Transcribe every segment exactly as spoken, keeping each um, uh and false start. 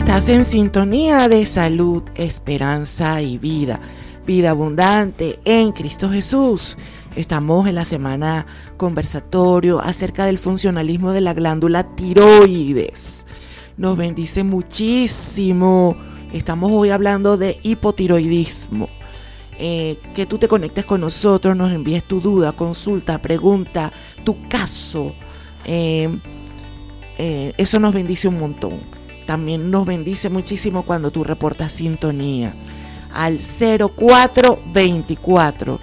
Estás en sintonía de salud, esperanza y vida. Vida abundante en Cristo Jesús. Estamos en la semana conversatorio acerca del funcionalismo de la glándula tiroides. Nos bendice muchísimo. Estamos hoy hablando de hipotiroidismo. Eh, que tú te conectes con nosotros, nos envíes tu duda, consulta, pregunta, tu caso. Eh, eh, eso nos bendice un montón. También nos bendice muchísimo cuando tú reportas sintonía al cero cuatro veinticuatro,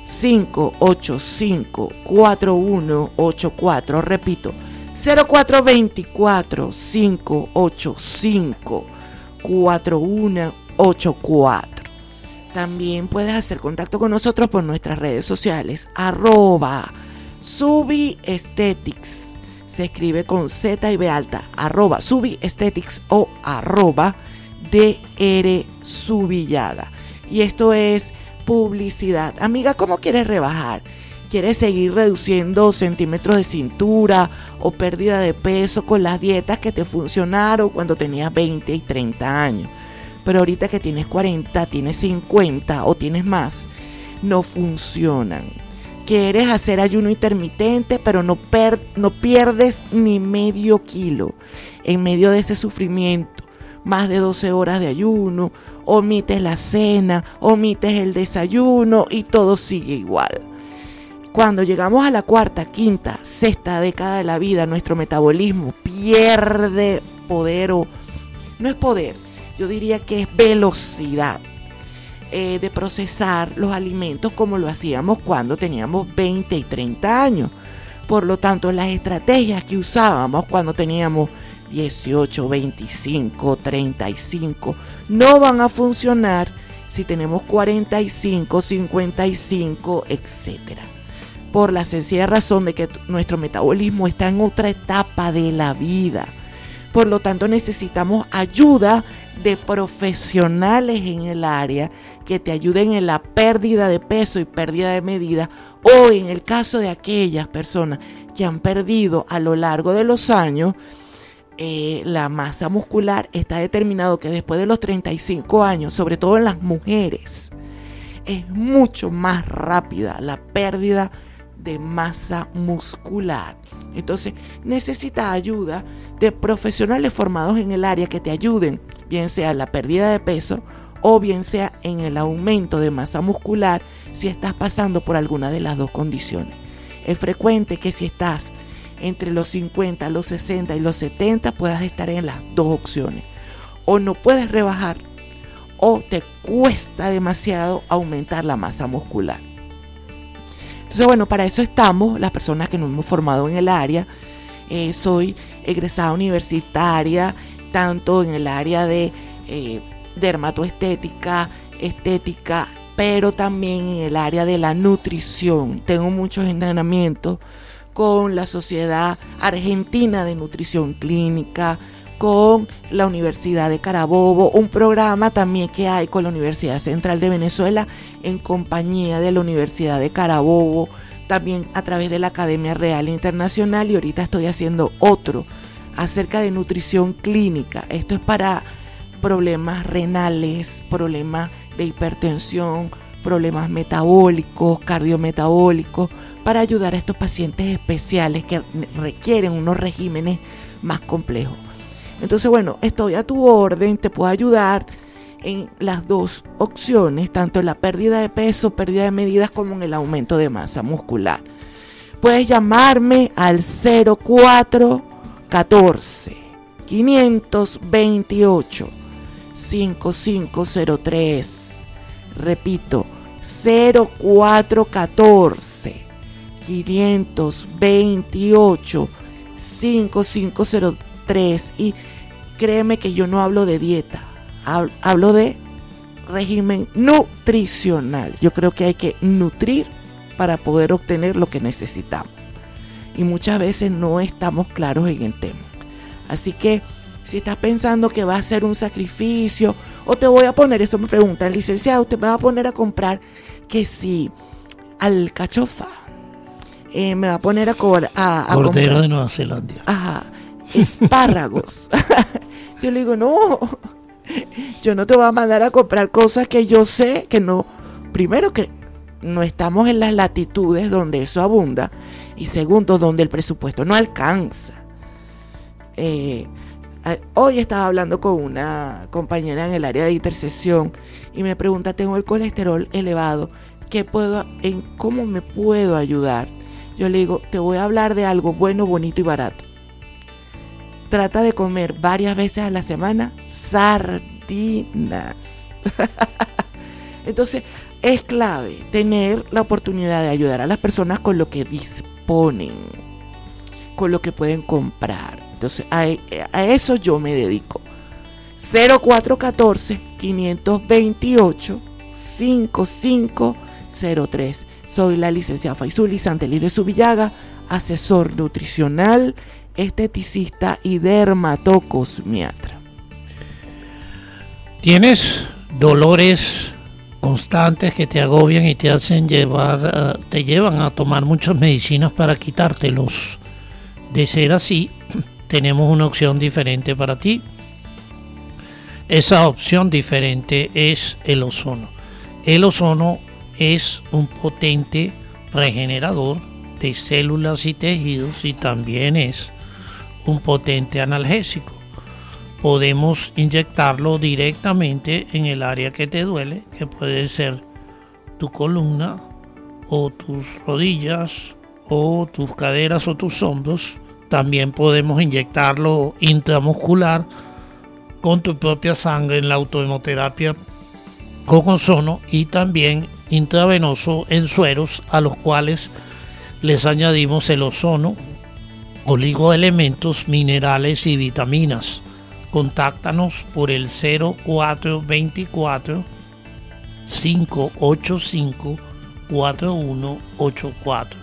cinco ochenta y cinco, cuarenta y uno ochenta y cuatro. Repito, cero cuatro veinticuatro, cinco ochenta y cinco, cuarenta y uno ochenta y cuatro. También puedes hacer contacto con nosotros por nuestras redes sociales, arroba Subi Aesthetics. Se escribe con Z y B alta, arroba Subi Aesthetics o arroba D R Subillaga. Y esto es publicidad. Amiga, ¿cómo quieres rebajar? ¿Quieres seguir reduciendo centímetros de cintura o pérdida de peso con las dietas que te funcionaron cuando tenías veinte y treinta años? Pero ahorita que tienes cuarenta, tienes cincuenta o tienes más, no funcionan. Quieres hacer ayuno intermitente, pero no, per, no pierdes ni medio kilo en medio de ese sufrimiento. Más de doce horas de ayuno, omites la cena, omites el desayuno y todo sigue igual. Cuando llegamos a la cuarta, quinta, sexta década de la vida, nuestro metabolismo pierde poder, o no es poder, yo diría que es velocidad. Eh, de procesar los alimentos como lo hacíamos cuando teníamos veinte y treinta años. Por lo tanto, las estrategias que usábamos cuando teníamos dieciocho, veinticinco, treinta y cinco no van a funcionar si tenemos cuarenta y cinco, cincuenta y cinco, etcétera. Por la sencilla razón de que nuestro metabolismo está en otra etapa de la vida. Por lo tanto, necesitamos ayuda de profesionales en el área que te ayuden en la pérdida de peso y pérdida de medida, o en el caso de aquellas personas que han perdido a lo largo de los años eh, la masa muscular. Está determinado que después de los treinta y cinco años, sobre todo en las mujeres, es mucho más rápida la pérdida de masa muscular. Entonces necesitas ayuda de profesionales formados en el área que te ayuden, bien sea en la pérdida de peso o bien sea en el aumento de masa muscular si estás pasando por alguna de las dos condiciones. Es frecuente que si estás entre los cincuenta, los sesenta y los setenta puedas estar en las dos opciones. O no puedes rebajar o te cuesta demasiado aumentar la masa muscular. Entonces, bueno, para eso estamos las personas que nos hemos formado en el área. Eh, soy egresada universitaria, tanto en el área de eh, dermatoestética, estética, pero también en el área de la nutrición. Tengo muchos entrenamientos con la Sociedad Argentina de Nutrición Clínica, con la Universidad de Carabobo, un programa también que hay con la Universidad Central de Venezuela en compañía de la Universidad de Carabobo, también a través de la Academia Real Internacional, y ahorita estoy haciendo otro acerca de nutrición clínica. Esto es para problemas renales, problemas de hipertensión, problemas metabólicos, cardiometabólicos, para ayudar a estos pacientes especiales que requieren unos regímenes más complejos. Entonces, bueno, estoy a tu orden, te puedo ayudar en las dos opciones, tanto en la pérdida de peso, pérdida de medidas, como en el aumento de masa muscular. Puedes llamarme al cero cuatro catorce, quinientos veintiocho, cincuenta y cinco cero tres. Repito, cero cuatro catorce, quinientos veintiocho, cincuenta y cinco cero tres. Y créeme que yo no hablo de dieta, hablo de régimen nutricional. Yo creo que hay que nutrir para poder obtener lo que necesitamos, y muchas veces no estamos claros en el tema. Así que si estás pensando que va a ser un sacrificio, o te voy a poner, eso me preguntan, licenciado, usted me va a poner a comprar que si alcachofa, eh, me va a poner a cobrar a, a cordero comprar, de Nueva Zelanda, ajá, espárragos. Yo le digo, no, yo no te voy a mandar a comprar cosas que yo sé que no, primero que no estamos en las latitudes donde eso abunda, y segundo, donde el presupuesto no alcanza. Eh, hoy estaba hablando con una compañera en el área de intercesión y me pregunta, tengo el colesterol elevado, ¿qué puedo, en cómo me puedo ayudar? Yo le digo, te voy a hablar de algo bueno, bonito y barato. Trata de comer varias veces a la semana sardinas. Entonces, es clave tener la oportunidad de ayudar a las personas con lo que disponen, con lo que pueden comprar. Entonces, a, a eso yo me dedico. cero cuatro uno cuatro, cinco dos ocho, cinco cinco cero tres. Soy la licenciada Faisuli Santeliz de Subillaga, asesor nutricional, esteticista y dermatocosmiatra. ¿Tienes dolores constantes que te agobian y te hacen llevar, te llevan a tomar muchas medicinas para quitártelos? De ser así, tenemos una opción diferente para ti. Esa opción diferente es el ozono. El ozono es un potente regenerador de células y tejidos y también es un potente analgésico. Podemos inyectarlo directamente en el área que te duele, que puede ser tu columna o tus rodillas o tus caderas o tus hombros. También podemos inyectarlo intramuscular con tu propia sangre en la autohemoterapia con ozono, y también intravenoso en sueros, a los cuales les añadimos el ozono, oligoelementos, minerales y vitaminas. Contáctanos por el cero cuatro dos cuatro, cinco ocho cinco, cuatro uno ocho cuatro.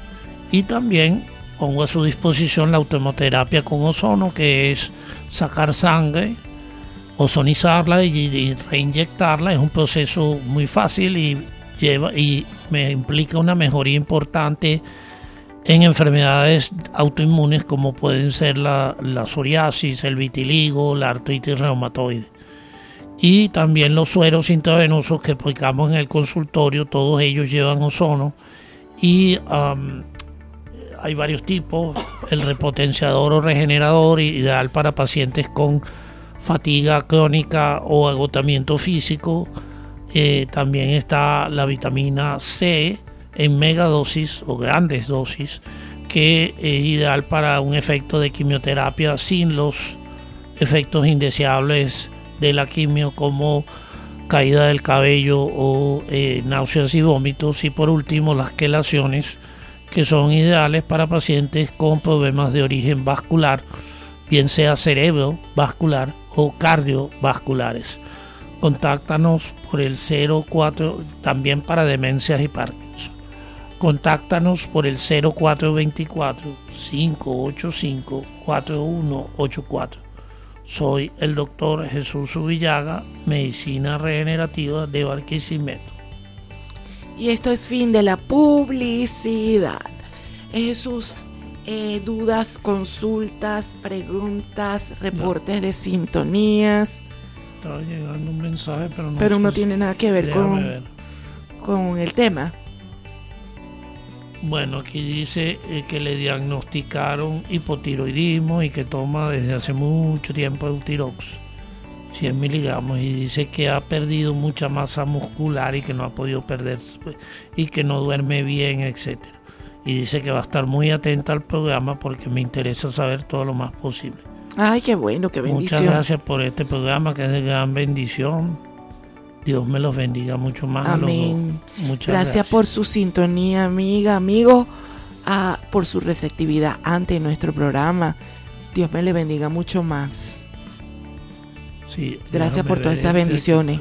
Y también pongo a su disposición la autohemoterapia con ozono, que es sacar sangre, ozonizarla y, y reinyectarla. Es un proceso muy fácil y lleva y me implica una mejoría importante en enfermedades autoinmunes como pueden ser la, la psoriasis, el vitiligo, la artritis reumatoide. Y también los sueros intravenosos que aplicamos en el consultorio, todos ellos llevan ozono, y um, hay varios tipos. El repotenciador o regenerador, ideal para pacientes con fatiga crónica o agotamiento físico. Eh, también está la vitamina C en megadosis o grandes dosis, que es ideal para un efecto de quimioterapia sin los efectos indeseables de la quimio, como caída del cabello o eh, náuseas y vómitos. Y por último, las quelaciones, que son ideales para pacientes con problemas de origen vascular, bien sea cerebrovascular o cardiovasculares. Contáctanos por el cero cuatro, también para demencias y Parkinson. Contáctanos por el cero cuatro dos cuatro, cinco ocho cinco, cuatro uno ocho cuatro. Soy el doctor Jesús Subillaga, medicina regenerativa de Barquisimeto. Y esto es fin de la publicidad. Jesús, eh, dudas, consultas, preguntas, reportes no. de sintonías. Estaba llegando un mensaje, pero no, pero no sé tiene nada que ver con, ver. con el tema. Bueno, aquí dice eh, que le diagnosticaron hipotiroidismo y que toma desde hace mucho tiempo Eutirox, cien miligramos, y dice que ha perdido mucha masa muscular y que no ha podido perder, y que no duerme bien, etcétera. Y dice que va a estar muy atenta al programa porque me interesa saber todo lo más posible. Ay, qué bueno, qué bendición. Muchas gracias por este programa, que es de gran bendición. Dios me los bendiga mucho más. Amén. Muchas gracias, gracias por su sintonía, amiga, amigo, ah, por su receptividad ante nuestro programa. Dios me le bendiga mucho más. Sí, gracias por todas esas bendiciones.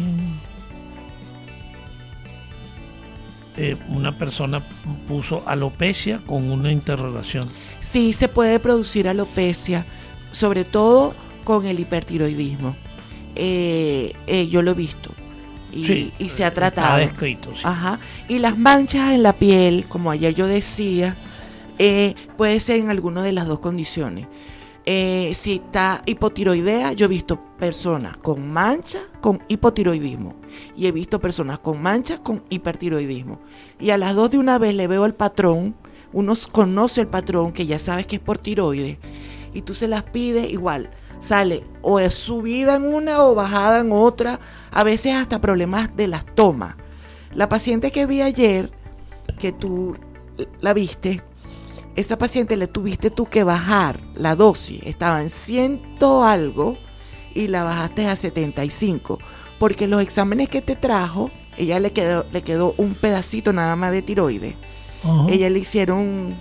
Eh, una persona puso alopecia con una interrogación. Sí, se puede producir alopecia, sobre todo con el hipertiroidismo. Eh, eh, yo lo he visto y, sí, y se ha tratado. Está descrito, sí. Ajá. Y las manchas en la piel, como ayer yo decía, eh, puede ser en alguna de las dos condiciones. Eh, si está hipotiroidea, yo he visto personas con manchas con hipotiroidismo y he visto personas con manchas con hipertiroidismo. Y a las dos de una vez le veo el patrón. Uno conoce el patrón, que ya sabes que es por tiroides, y tú se las pides igual. Sale o es subida en una o bajada en otra, a veces hasta problemas de las tomas. La paciente que vi ayer, que tú la viste, esa paciente le tuviste tú que bajar la dosis, estaba en ciento algo y la bajaste a setenta y cinco, porque los exámenes que te trajo, ella le quedó, le quedó un pedacito nada más de tiroides. Uh-huh. Ella le hicieron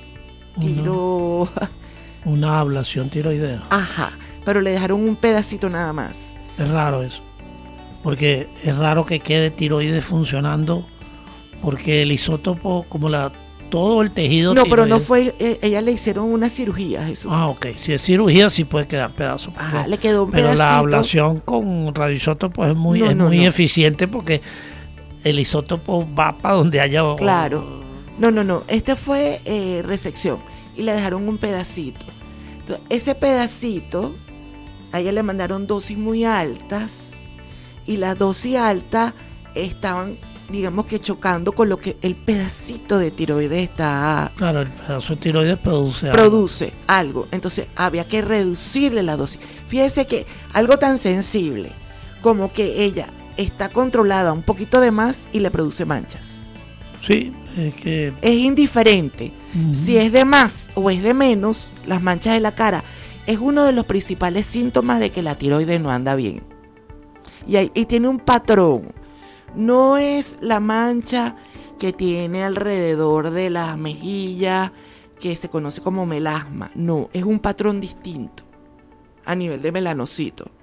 tiro... Una, una ablación tiroidea. Ajá, pero le dejaron un pedacito nada más. Es raro eso, porque es raro que quede tiroides funcionando, porque el isótopo, como la todo el tejido no, tiroides. Pero no fue, eh, ella le hicieron una cirugía, Jesús. Ah, ok, si es cirugía sí puede quedar pedazo. Ajá, le quedó un pero pedacito. La ablación con radioisótopo es muy, no, es no, muy no. eficiente, porque el isótopo va para donde haya... Claro. No, no, no. Esta fue eh, resección y le dejaron un pedacito. Entonces, ese pedacito, a ella le mandaron dosis muy altas y las dosis altas estaban, digamos que chocando con lo que el pedacito de tiroides está... Claro, el pedazo de tiroides produce algo. Produce algo. Entonces, había que reducirle la dosis. Fíjese que algo tan sensible como que ella está controlada un poquito de más y le produce manchas. Sí, es que... Es indiferente. Uh-huh. Si es de más o es de menos, las manchas de la cara es uno de los principales síntomas de que la tiroides no anda bien. Y, hay, y tiene un patrón. No es la mancha que tiene alrededor de las mejillas, que se conoce como melasma. No, es un patrón distinto a nivel de melanocito.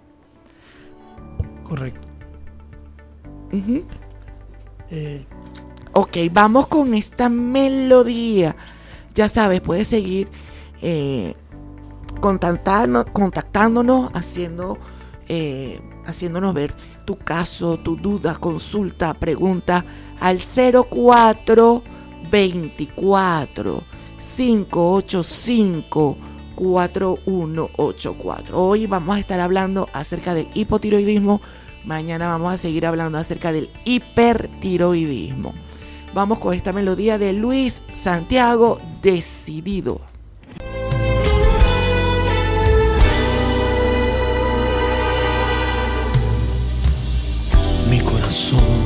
Correcto. Uh-huh. Eh... Ok, vamos con esta melodía. Ya sabes, puedes seguir eh, contactándonos, contactándonos haciendo, eh, haciéndonos ver tu caso, tu duda, consulta, pregunta al cero cuatro veinticuatro, cinco ocho cinco, cuatro uno ocho cuatro. Hoy vamos a estar hablando acerca del hipotiroidismo. Mañana vamos a seguir hablando acerca del hipertiroidismo. Vamos con esta melodía de Luis Santiago, Decidido. Mi corazón